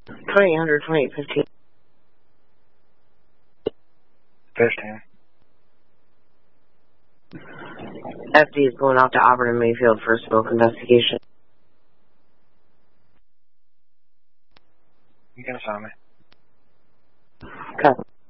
2800, 2815. 15. FD is going out to Auburn and Mayfield for a smoke investigation. You can assign me. Okay.